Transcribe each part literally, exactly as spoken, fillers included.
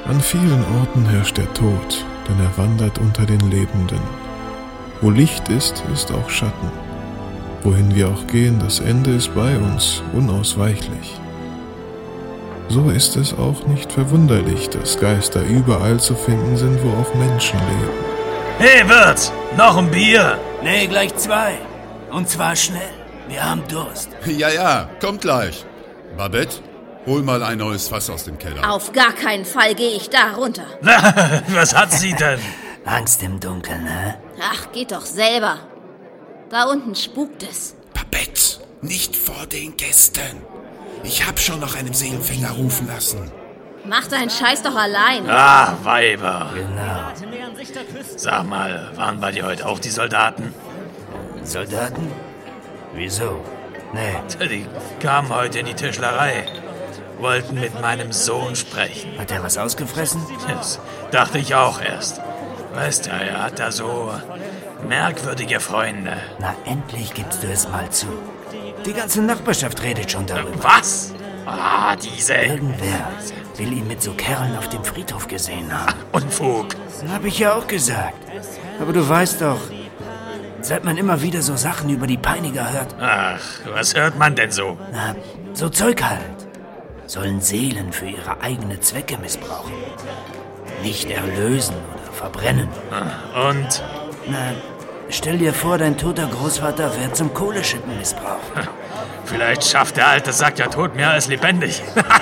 An vielen Orten herrscht der Tod, denn er wandert unter den Lebenden. Wo Licht ist, ist auch Schatten. Wohin wir auch gehen, das Ende ist bei uns, unausweichlich. So ist es auch nicht verwunderlich, dass Geister überall zu finden sind, wo auch Menschen leben. Hey Wirt, noch ein Bier? Nee, gleich zwei. Und zwar schnell. Wir haben Durst. Ja, ja, kommt gleich. Babette, hol mal ein neues Fass aus dem Keller. Auf gar keinen Fall gehe ich da runter. Was hat sie denn? Angst im Dunkeln, ne? Ach, geht doch selber. Da unten spukt es. Babette, nicht vor den Gästen. Ich hab schon nach einem Seelenfänger rufen lassen. Mach deinen Scheiß doch allein. Ah, Weiber. Genau. Sag mal, waren bei dir heute auch die Soldaten? Soldaten? Wieso? Nee. Die kamen heute in die Tischlerei. Wollten mit meinem Sohn sprechen. Hat er was ausgefressen? Das dachte ich auch erst. Weißt du, er hat da so merkwürdige Freunde. Na, endlich gibst du es mal zu. Die ganze Nachbarschaft redet schon darüber. Was? Ah, diese... Irgendwer will ihn mit so Kerlen auf dem Friedhof gesehen haben. Unfug. Hab ich ja auch gesagt. Aber du weißt doch, seit man immer wieder so Sachen über die Peiniger hört. Ach, was hört man denn so? Na, so Zeug halt. Sollen Seelen für ihre eigenen Zwecke missbrauchen. Nicht erlösen oder verbrennen. Und? Na, stell dir vor, dein toter Großvater wird zum Kohleschippen missbraucht. Vielleicht schafft der alte Sack ja tot mehr als lebendig.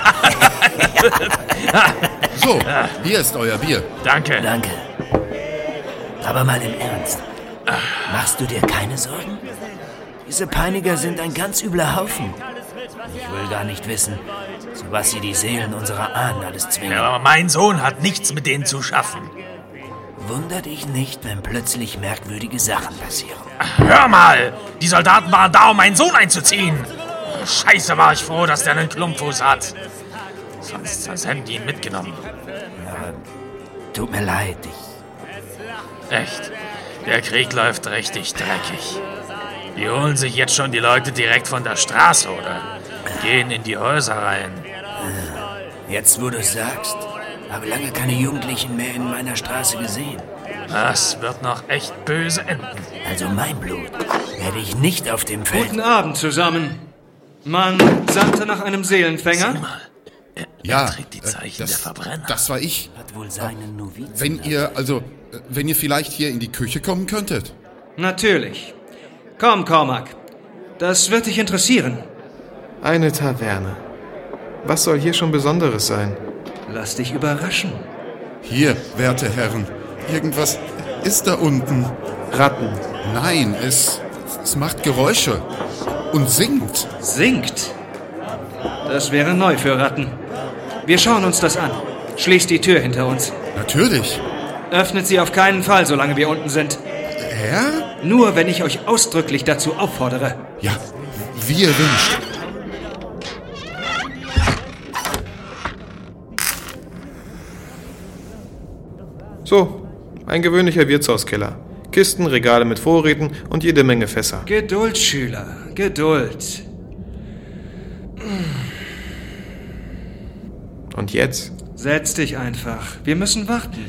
So, hier ist euer Bier. Danke. Danke. Aber mal im Ernst. Machst du dir keine Sorgen? Diese Peiniger sind ein ganz übler Haufen. Ich will gar nicht wissen, zu was sie die Seelen unserer Ahnen alles zwingen. Ja, aber mein Sohn hat nichts mit denen zu schaffen. Wunder dich nicht, wenn plötzlich merkwürdige Sachen passieren. Hör mal! Die Soldaten waren da, um meinen Sohn einzuziehen. Scheiße, war ich froh, dass der einen Klumpfuß hat. Sonst, sonst hätten die ihn mitgenommen. Ja, tut mir leid, ich... Echt, der Krieg läuft richtig dreckig. Die holen sich jetzt schon die Leute direkt von der Straße oder gehen in die Häuser rein. Jetzt, wo du es sagst, habe lange keine Jugendlichen mehr in meiner Straße gesehen. Das wird noch echt böse enden. Also mein Blut werde ich nicht auf dem Feld... Guten Abend zusammen. Man sagte nach einem Seelenfänger. Sieh mal, er, Ja, er trägt die Zeichen das, der Verbrenner. Das war ich. Hat wohl seinen Novizen... Wenn ihr, also, äh, wenn ihr vielleicht hier in die Küche kommen könntet. Natürlich. Komm, Cormac. Das wird dich interessieren. Eine Taverne. Was soll hier schon Besonderes sein? Lass dich überraschen. Hier, werte Herren, irgendwas ist da unten. Ratten. Nein, es, es macht Geräusche und singt. Singt. Das wäre neu für Ratten. Wir schauen uns das an. Schließt die Tür hinter uns. Natürlich. Öffnet sie auf keinen Fall, solange wir unten sind. Herr? Nur, wenn ich euch ausdrücklich dazu auffordere. Ja, wie ihr wünscht. So, ein gewöhnlicher Wirtshauskeller. Kisten, Regale mit Vorräten und jede Menge Fässer. Geduld, Schüler. Geduld. Und jetzt? Setz dich einfach. Wir müssen warten.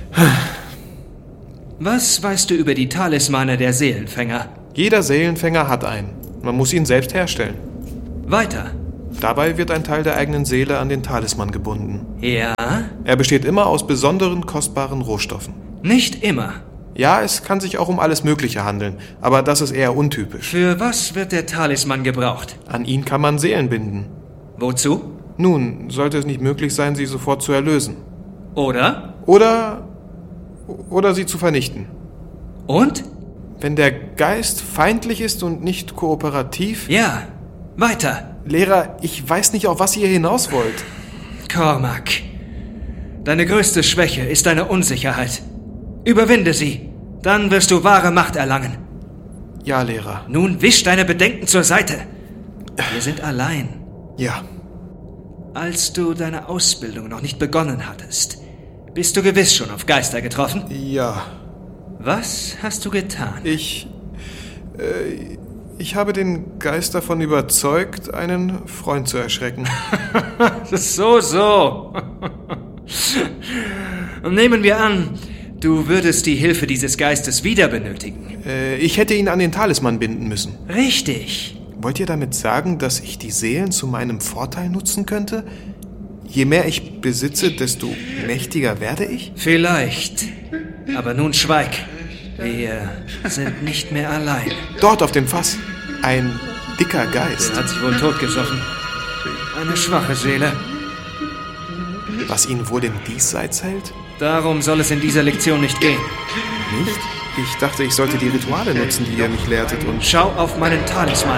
Was weißt du über die Talismane der Seelenfänger? Jeder Seelenfänger hat einen. Man muss ihn selbst herstellen. Weiter. Dabei wird ein Teil der eigenen Seele an den Talisman gebunden. Ja? Er besteht immer aus besonderen, kostbaren Rohstoffen. Nicht immer. Ja, es kann sich auch um alles Mögliche handeln, aber das ist eher untypisch. Für was wird der Talisman gebraucht? An ihn kann man Seelen binden. Wozu? Nun, sollte es nicht möglich sein, sie sofort zu erlösen. Oder? Oder... oder sie zu vernichten. Und? Wenn der Geist feindlich ist und nicht kooperativ... Ja, weiter. Lehrer, ich weiß nicht, auf was ihr hinaus wollt. Cormac, deine größte Schwäche ist deine Unsicherheit. Überwinde sie, dann wirst du wahre Macht erlangen. Ja, Lehrer. Nun wisch deine Bedenken zur Seite. Wir sind allein. Ja. Als du deine Ausbildung noch nicht begonnen hattest, bist du gewiss schon auf Geister getroffen? Ja. Was hast du getan? Ich... Äh, ich habe den Geist davon überzeugt, einen Freund zu erschrecken. so, so. Und nehmen wir an, du würdest die Hilfe dieses Geistes wieder benötigen. Äh, ich hätte ihn an den Talisman binden müssen. Richtig. Wollt ihr damit sagen, dass ich die Seelen zu meinem Vorteil nutzen könnte? Je mehr ich besitze, desto mächtiger werde ich? Vielleicht. Aber nun schweig. Wir sind nicht mehr allein. Dort auf dem Fass. Ein dicker Geist. Der hat sich wohl totgesoffen. Eine schwache Seele. Was ihn wohl im Diesseits hält? Darum soll es in dieser Lektion nicht gehen. Nicht? Ich dachte, ich sollte die Rituale nutzen, die ihr mich lehrtet und... Schau auf meinen Talisman.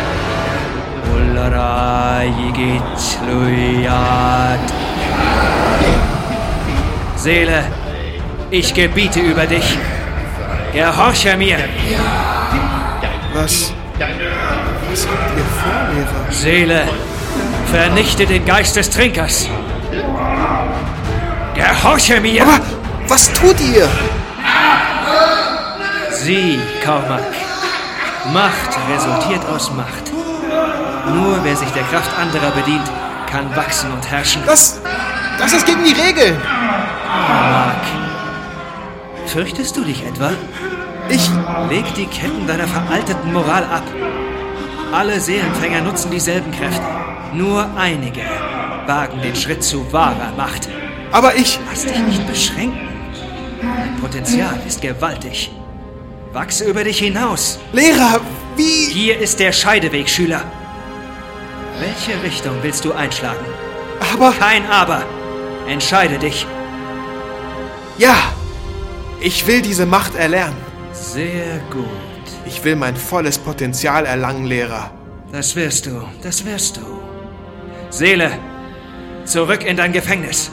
Seele, ich gebiete über dich. Gehorche mir. Was? Was habt ihr vor, Lehrer? Seele, vernichte den Geist des Trinkers. Gehorche mir. Aber was tut ihr? Sieh, Cormac. Macht resultiert aus Macht. Nur wer sich der Kraft anderer bedient, kann wachsen und herrschen. Das, das ist gegen die Regeln. Cormac. Fürchtest du dich etwa? Ich... Leg die Ketten deiner veralteten Moral ab. Alle Seelenfänger nutzen dieselben Kräfte. Nur einige wagen den Schritt zu wahrer Macht. Aber ich... Lass dich nicht beschränken. Dein Potenzial ist gewaltig. Wachse über dich hinaus. Lehrer, wie... Hier ist der Scheideweg, Schüler. Welche Richtung willst du einschlagen? Aber... Kein Aber. Entscheide dich. Ja, ich will diese Macht erlernen. Sehr gut. Ich will mein volles Potenzial erlangen, Lehrer. Das wirst du, das wirst du. Seele, zurück in dein Gefängnis.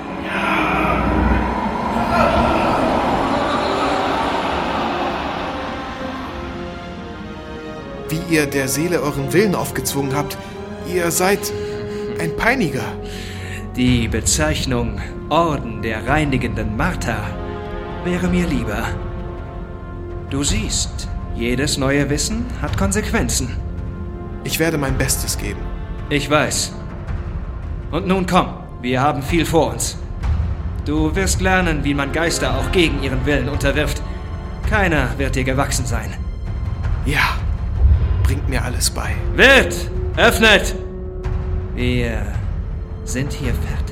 Wie ihr der Seele euren Willen aufgezwungen habt, ihr seid ein Peiniger. Die Bezeichnung Orden der reinigenden Marter wäre mir lieber. Du siehst, jedes neue Wissen hat Konsequenzen. Ich werde mein Bestes geben. Ich weiß. Und nun komm, wir haben viel vor uns. Du wirst lernen, wie man Geister auch gegen ihren Willen unterwirft. Keiner wird dir gewachsen sein. Ja, bringt mir alles bei. Wirt, öffnet! Wir sind hier fertig.